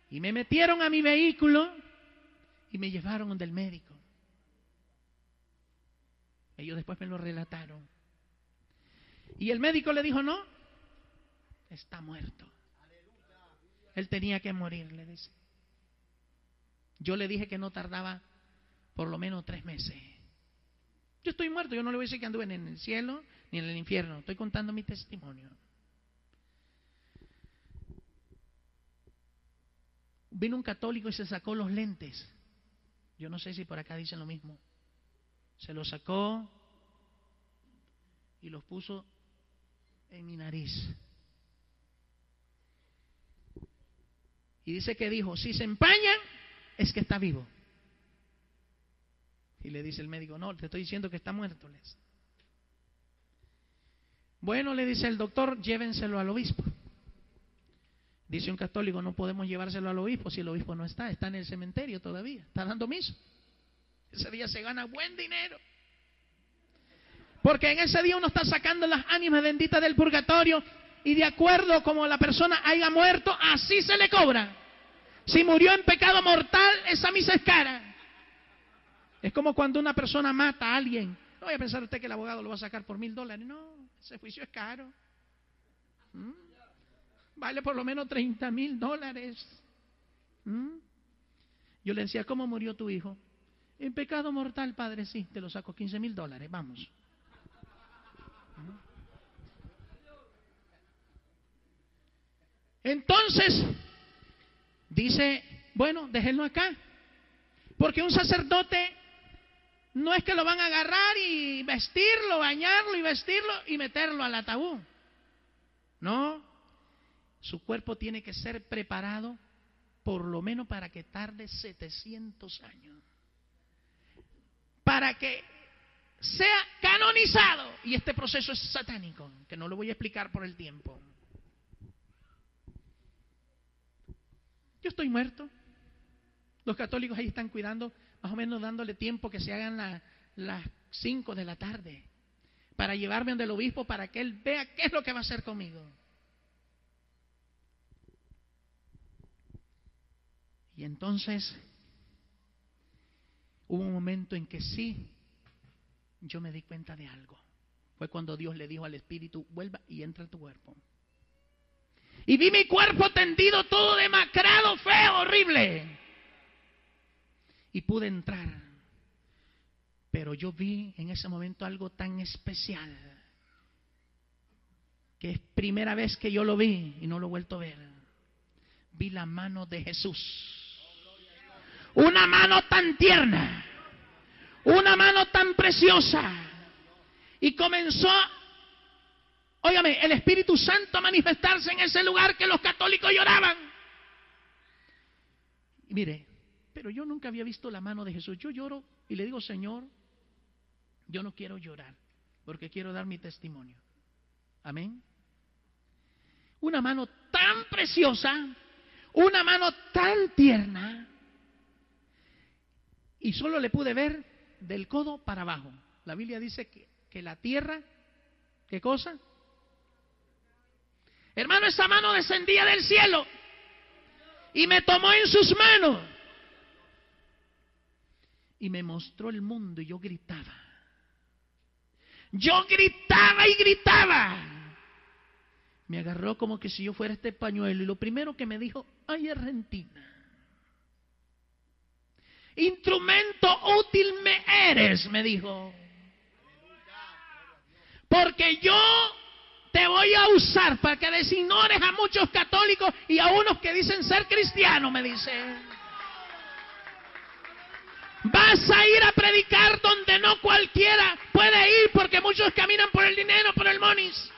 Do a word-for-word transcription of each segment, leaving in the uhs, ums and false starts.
Y me metieron a mi vehículo y me llevaron donde el médico. Ellos después me lo relataron. Y el médico le dijo, no, está muerto. Él tenía que morir, le dice. Yo le dije que no tardaba por lo menos tres meses. Yo estoy muerto, yo no le voy a decir que anduve ni en el cielo ni en el infierno. Estoy contando mi testimonio. Vino un católico y se sacó los lentes. Yo no sé si por acá dicen lo mismo. Se los sacó y los puso en mi nariz. Y dice que dijo, si se empañan, es que está vivo. Y le dice el médico, no, te estoy diciendo que está muerto. Les. Bueno, le dice el doctor, llévenselo al obispo. Dice un católico, no podemos llevárselo al obispo si el obispo no está, está en el cementerio todavía, está dando misa. Ese día se gana buen dinero. Porque en ese día uno está sacando las ánimas benditas del purgatorio y de acuerdo como la persona haya muerto, así se le cobra. Si murió en pecado mortal, esa misa es cara. Es como cuando una persona mata a alguien. No vaya a pensar usted que el abogado lo va a sacar por mil dólares. No, ese juicio es caro. ¿Mm? Vale por lo menos treinta mil dólares. ¿Mm? Yo le decía, ¿cómo murió tu hijo? En pecado mortal, padre, sí, te lo saco quince mil dólares, vamos. ¿Mm? Entonces, dice, bueno, déjenlo acá. Porque un sacerdote no es que lo van a agarrar y vestirlo, bañarlo y vestirlo y meterlo al ataúd. No, su cuerpo tiene que ser preparado por lo menos para que tarde setecientos años. Para que sea canonizado. Y este proceso es satánico, que no lo voy a explicar por el tiempo. Yo estoy muerto. Los católicos ahí están cuidando, más o menos dándole tiempo que se hagan la, las cinco de la tarde para llevarme donde el obispo para que él vea qué es lo que va a hacer conmigo. Y entonces hubo un momento en que sí, yo me di cuenta de algo. Fue cuando Dios le dijo al espíritu, vuelva y entra en tu cuerpo. Y vi mi cuerpo tendido, todo demacrado, feo, horrible. Y pude entrar. Pero yo vi en ese momento algo tan especial, que es primera vez que yo lo vi y no lo he vuelto a ver. Vi la mano de Jesús. Una mano tan tierna, una mano tan preciosa. Y comenzó, óigame, el Espíritu Santo a manifestarse en ese lugar que los católicos lloraban. Y mire, pero yo nunca había visto la mano de Jesús. Yo lloro y le digo, Señor, yo no quiero llorar, porque quiero dar mi testimonio. Amén. Una mano tan preciosa, una mano tan tierna, y solo le pude ver del codo para abajo. La Biblia dice que, que la tierra, ¿qué cosa? Hermano, esa mano descendía del cielo y me tomó en sus manos y me mostró el mundo y yo gritaba. Yo gritaba y gritaba. Me agarró como que si yo fuera este pañuelo y lo primero que me dijo, ay, Argentina, instrumento útil me eres, me dijo. Porque yo te voy a usar para que designores a muchos católicos y a unos que dicen ser cristianos, me dice. Vas a ir a predicar donde no cualquiera puede ir, porque muchos caminan por el dinero, por el monis.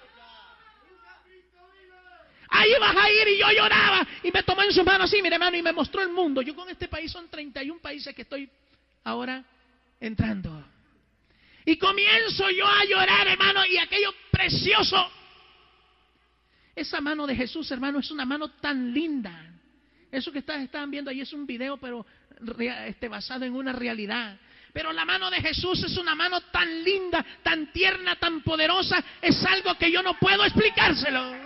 Ahí vas a ir, y yo lloraba y me tomó en sus manos así, mire hermano, y me mostró el mundo. Yo con este país son treinta y un países que estoy ahora entrando. Y comienzo yo a llorar, hermano, y aquello precioso. Esa mano de Jesús, hermano, es una mano tan linda. Eso que ustedes estaban viendo ahí es un video, pero este, basado en una realidad. Pero la mano de Jesús es una mano tan linda, tan tierna, tan poderosa. Es algo que yo no puedo explicárselo.